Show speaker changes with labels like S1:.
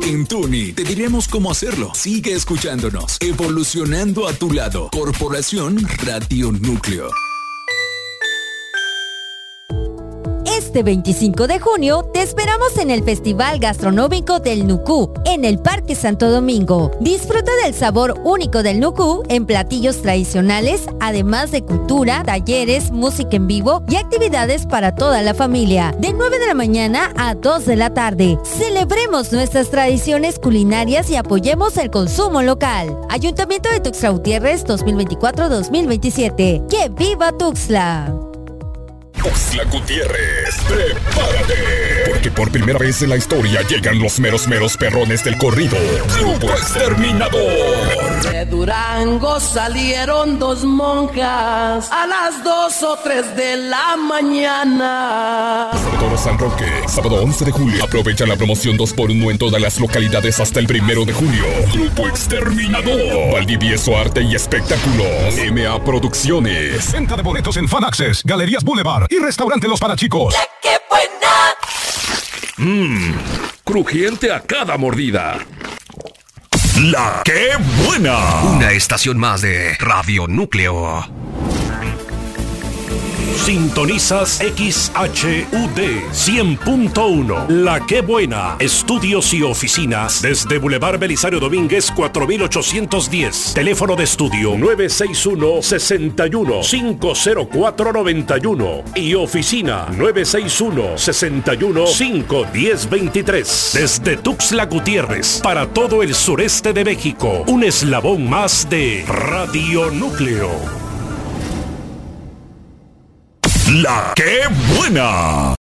S1: En Tuni te diremos cómo hacerlo. Sigue escuchándonos, evolucionando a tu lado. Corporación Radio Núcleo.
S2: Este 25 de junio te esperamos en el Festival Gastronómico del Nucú, en el Parque Santo Domingo. Disfruta del sabor único del Nucú en platillos tradicionales, además de cultura, talleres, música en vivo y actividades para toda la familia. De 9 de la mañana a 2 de la tarde. Celebremos nuestras tradiciones culinarias y apoyemos el consumo local. Ayuntamiento de Tuxtla Gutiérrez 2024-2027. ¡Que viva Tuxtla!
S3: Tuxtla Gutiérrez, prepárate, porque por primera vez en la historia llegan los meros perrones del corrido, Grupo Exterminador.
S4: De Durango salieron dos monjas a las 2 o 3 de la mañana.
S3: Toro San Roque, sábado 11 de julio. Aprovecha la promoción 2x1 en todas las localidades hasta el 1 de junio. Grupo Exterminador. Valdivieso Arte y Espectáculos. MA Producciones.
S5: Venta de boletos en Fan Access, Galerías Boulevard y Restaurante Los Parachicos.
S4: ¡Qué buena!
S6: Crujiente a cada mordida.
S7: La que buena. Una estación más de Radio Núcleo.
S8: Sintonizas XHUD 100.1. La que buena. Estudios y oficinas desde Boulevard Belisario Domínguez 4810. Teléfono de estudio 961-61-50491 y oficina 961-61-51023. Desde Tuxtla Gutiérrez para todo el sureste de México. Un eslabón más de Radio Núcleo.
S7: La que buena.